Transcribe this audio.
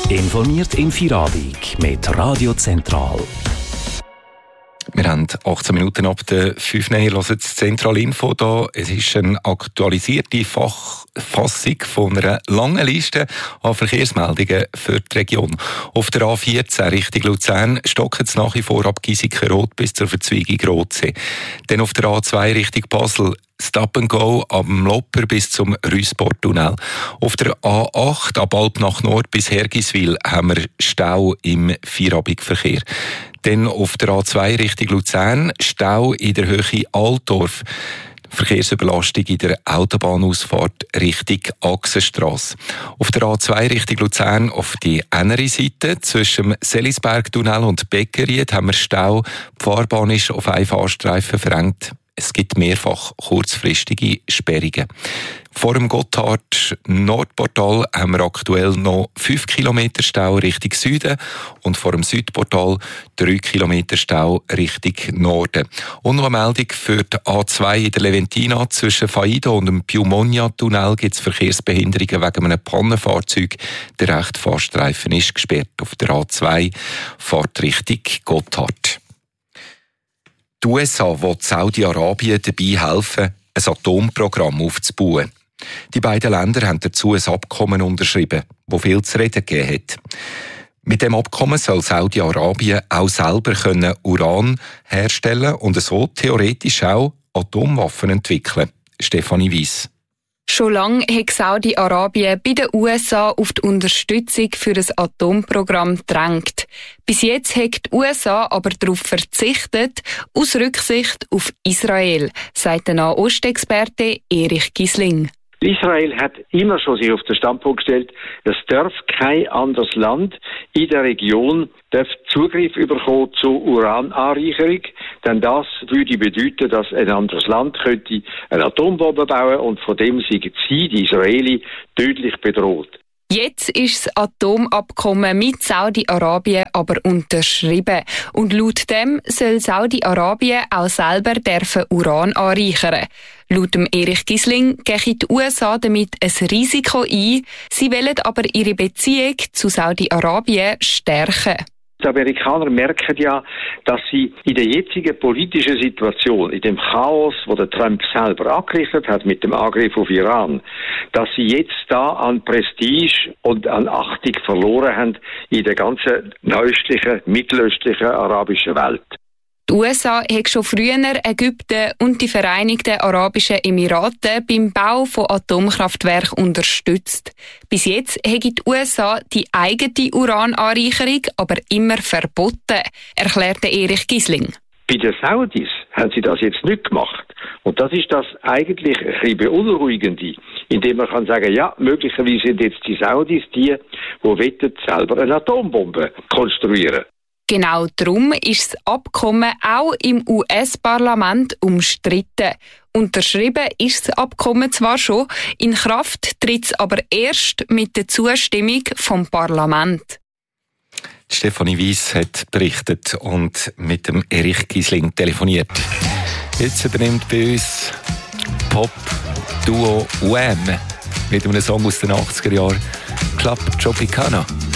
Informiert im Feierabend mit Radio Zentral. Wir haben 18 Minuten ab der 5. Ihr hört das Zentral-Info da. Es ist eine aktualisierte Fassung von einer langen Liste an Verkehrsmeldungen für die Region. Auf der A14 Richtung Luzern stockt es nach wie vor ab Giesiken-Rot bis zur Verzweigung Rotsee. Dann auf der A2 Richtung Basel Stop and Go am Lopper bis zum Rüssportunnel. Auf der A8 ab Alp nach Nord bis Hergiswil haben wir Stau im Feierabendverkehr. Dann auf der A2 Richtung Luzern Stau in der Höhe Altdorf. Verkehrsüberlastung in der Autobahnausfahrt Richtung Achsenstrasse. Auf der A2 Richtung Luzern auf die andere Seite zwischen dem Selisbergtunnel und Beckeried haben wir Stau. Die Fahrbahn ist auf einen Fahrstreifen verengt. Es gibt mehrfach kurzfristige Sperrungen. Vor dem Gotthard-Nordportal haben wir aktuell noch 5 Kilometer Stau Richtung Süden und vor dem Südportal 3 Kilometer Stau Richtung Norden. Und noch eine Meldung für die A2 in der Leventina zwischen Faido und dem Piumonia-Tunnel gibt es Verkehrsbehinderungen wegen einem Pannenfahrzeug. Der rechte Fahrstreifen ist gesperrt. Auf der A2 fährt Richtung Gotthard. Die USA will Saudi-Arabien dabei helfen, ein Atomprogramm aufzubauen. Die beiden Länder haben dazu ein Abkommen unterschrieben, das viel zu reden gegeben hat. Mit dem Abkommen soll Saudi-Arabien auch selber Uran herstellen und so theoretisch auch Atomwaffen entwickeln. Stefanie Weiss. Schon lange hat Saudi-Arabien bei den USA auf die Unterstützung für das Atomprogramm gedrängt. Bis jetzt hat die USA aber darauf verzichtet, aus Rücksicht auf Israel, sagt der Nahostexperte Erich Gisling. Israel hat immer schon sich auf den Standpunkt gestellt, es darf kein anderes Land in der Region Zugriff bekommen zur Urananreicherung, denn das würde bedeuten, dass ein anderes Land könnte eine Atombombe bauen und von dem sind sie, die Israelis, tödlich bedroht. Jetzt ist das Atomabkommen mit Saudi-Arabien aber unterschrieben. Und laut dem soll Saudi-Arabien auch selber Uran anreichern. Laut dem Erich Gisling gehen die USA damit ein Risiko ein. Sie wollen aber ihre Beziehung zu Saudi-Arabien stärken. Die Amerikaner merken ja, dass sie in der jetzigen politischen Situation, in dem Chaos, wo der Trump selber angerichtet hat mit dem Angriff auf Iran, dass sie jetzt da an Prestige und an Achtung verloren haben in der ganzen nördlichen, mittelöstlichen arabischen Welt. Die USA haben schon früher Ägypten und die Vereinigten Arabischen Emirate beim Bau von Atomkraftwerken unterstützt. Bis jetzt haben die USA die eigene Urananreicherung aber immer verboten, erklärte Erich Gisling. Bei den Saudis haben sie das jetzt nicht gemacht. Und das ist das eigentlich ein bisschen Beunruhigende, indem man kann sagen, ja, möglicherweise sind jetzt die Saudis die wettet selber eine Atombombe konstruieren. Genau darum ist das Abkommen auch im US-Parlament umstritten. Unterschrieben ist das Abkommen zwar schon, in Kraft tritt es aber erst mit der Zustimmung vom Parlament. Stefanie Weiss hat berichtet und mit dem Erich Gisling telefoniert. Jetzt übernimmt bei uns Pop-Duo Wham mit einem Song aus den 80er Jahren, Club Tropicana.